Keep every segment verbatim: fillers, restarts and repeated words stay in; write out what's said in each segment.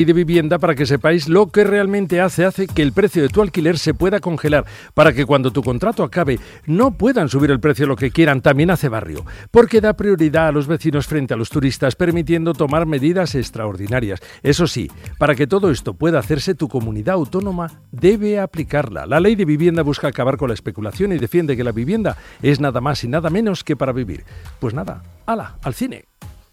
y de vivienda, para que sepáis lo que realmente hace, hace que el precio de tu alquiler se pueda congelar, para que cuando tu contrato acabe no puedan subir el precio lo que quieran. También hace barrio, porque da prioridad a los vecinos frente a los turistas, permitiendo tomar medidas extraordinarias. Eso sí, para que todo esto pueda hacerse, tu comunidad autónoma debe aplicarla. La ley de vivienda busca acabar con la especulación y defiende que la vivienda es nada más y nada menos que para vivir. Pues nada, ¡hala, al cine!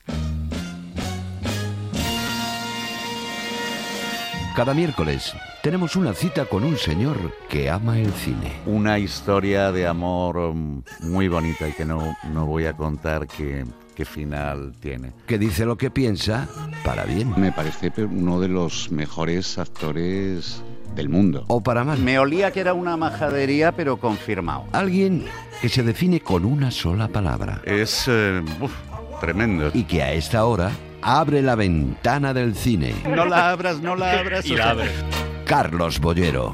Cada miércoles tenemos una cita con un señor que ama el cine. Una historia de amor muy bonita y que no, no voy a contar qué, qué final tiene. Que dice lo que piensa para bien. Me parece uno de los mejores actores del mundo. O para mal. Me olía que era una majadería, pero confirmado. Alguien que se define con una sola palabra. Es eh, uf, tremendo. Y que a esta hora abre la ventana del cine. No la abras, no la abras. Y la abres. Carlos Bollero.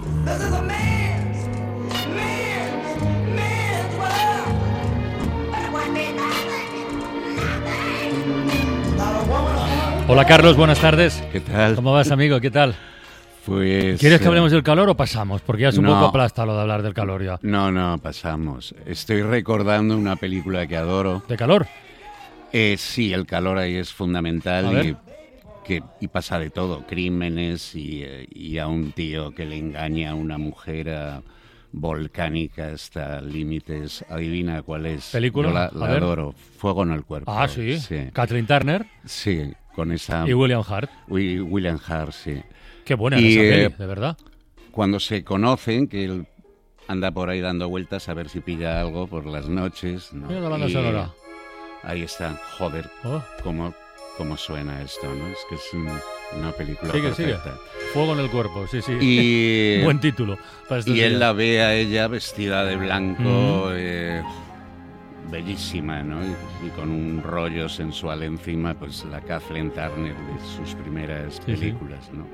Hola Carlos, buenas tardes. ¿Qué tal? ¿Cómo vas, amigo? ¿Qué tal? Pues... ¿Quieres que eh, hablemos del calor o pasamos? Porque ya es un no. poco aplasta lo de hablar del calor ya. No, no, pasamos. Estoy recordando una película que adoro. ¿De calor? Eh, sí, el calor ahí es A fundamental ver. y, que, y pasa de todo. Crímenes y, eh, y a un tío que le engaña a una mujer a- volcánica hasta límites. Adivina cuál es. ¿Película? Yo la, A la ver. adoro. Fuego en el cuerpo. Ah, sí. Sí, Kathleen Turner sí, con esa... y William Hart. Wi- William Hart, sí. Qué buena Y, esa eh, peli, de verdad. Cuando se conocen, que él anda por ahí dando vueltas a ver si pilla algo por las noches, ¿no? Mira la banda Y sonora. ahí está, joder, Oh, cómo, cómo suena esto, ¿no? Es que es un- una película sigue, sigue. perfecta. Fuego en el cuerpo, sí, sí. Y, Buen título. para estos y él días. la ve a ella vestida de blanco, Mm. eh, bellísima, ¿no? Y, y con un rollo sensual encima, pues la Kathleen Turner de sus primeras Sí, sí. películas, ¿no?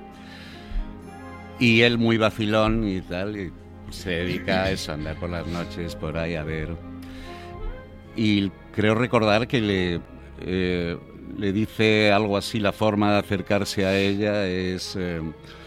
Y él muy vacilón y tal, y se dedica a eso, a andar por las noches por ahí a ver. Y creo recordar que le, eh, le dice algo así, la forma de acercarse a ella es... eh,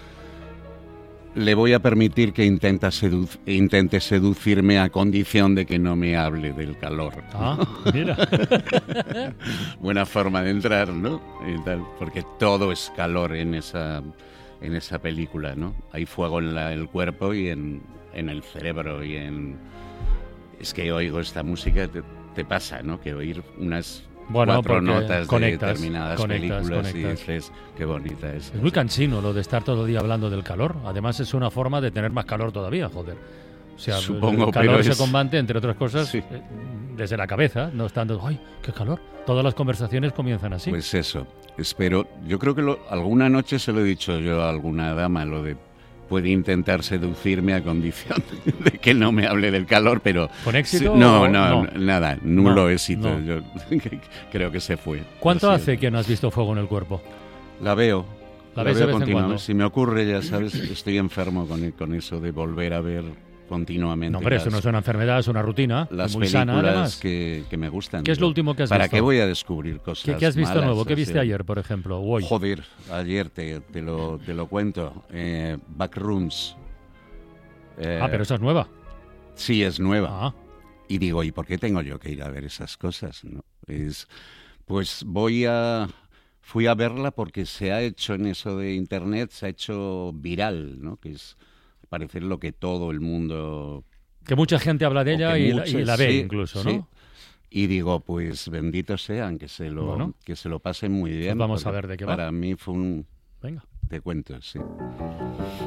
le voy a permitir que intenta sedu- intente seducirme a condición de que no me hable del calor. Ah, mira. Buena forma de entrar, ¿no? Y tal, porque todo es calor en esa, en esa película, ¿no? Hay fuego en la- el cuerpo y en, en el cerebro y en... Es que oigo esta música, te, te pasa, ¿no? Que oír unas Bueno, cuatro porque notas conectas, de determinadas conectas, películas conectas. y dices, qué bonita es. Es muy cansino lo de estar todo el día hablando del calor. Además es una forma de tener más calor todavía, joder. O sea, Supongo, el calor pero se es- combate, entre otras cosas, Sí. eh, desde la cabeza, no estando, ¡ay, qué calor! Todas las conversaciones comienzan así. Pues eso, espero. Yo creo que lo- alguna noche se lo he dicho yo a alguna dama, lo de puede intentar seducirme a condición de que no me hable del calor, pero... ¿Con éxito? Sí, no, o no, nada, nulo No, éxito. no. Yo creo que se fue. ¿Cuánto Lo hace siento. que no has visto fuego en el cuerpo? La veo. ¿La ves de vez en continuamente. cuando? Si me ocurre, ya sabes, estoy enfermo con, con eso de volver a ver continuamente No, hombre, las, eso no es una enfermedad, es una rutina. las muy sana, además. películas que, que me gustan. ¿Qué es lo último que has ¿Para visto? qué voy a descubrir cosas ¿Qué, qué has visto malas, nuevo? ¿Qué así? viste ayer, por ejemplo? O hoy. Joder, ayer te, te, lo, te lo cuento. Eh, Backrooms. Eh, Ah, pero esa es nueva. Sí, es nueva. Ah, Y digo, ¿y por qué tengo yo que ir a ver esas cosas? ¿No? Es, pues voy a... Fui a verla porque se ha hecho en eso de Internet, se ha hecho viral, ¿no? Que es parecer lo que todo el mundo... que mucha gente habla de o ella que y, la- muchos, y la ve sí, incluso, sí. ¿no? Y digo, pues benditos sean, que se lo, Bueno. que se lo pasen muy bien. Pues vamos a porque ver de qué va. Para mí fue un... Venga. Te cuento, sí.